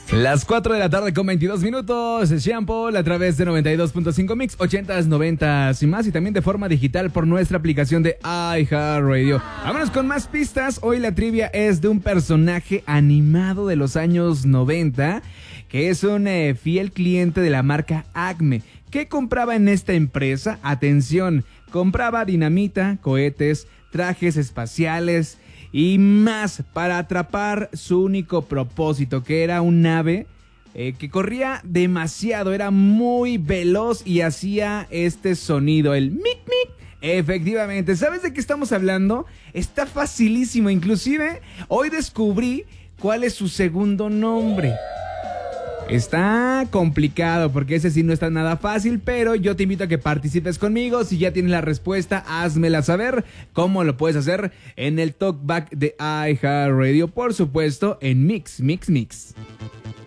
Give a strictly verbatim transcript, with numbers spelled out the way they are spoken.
Las cuatro de la tarde con veintidós minutos, Sean Paul a través de noventa y dos punto cinco Mix, ochentas, noventas y más, y también de forma digital por nuestra aplicación de iHeartRadio. Vámonos con más pistas. Hoy la trivia es de un personaje animado de los años noventa, que es un eh, fiel cliente de la marca Acme. ¿Qué compraba en esta empresa? Atención, compraba dinamita, cohetes, trajes espaciales y más para atrapar su único propósito, que era un ave eh, que corría demasiado, era muy veloz y hacía este sonido, el mic mic. Efectivamente, ¿sabes de qué estamos hablando? Está facilísimo, inclusive hoy descubrí cuál es su segundo nombre. Está complicado porque ese sí no está nada fácil, pero yo te invito a que participes conmigo. Si ya tienes la respuesta, házmela saber. ¿Cómo lo puedes hacer? En el Talkback de iHeartRadio, por supuesto, en Mix, Mix, Mix.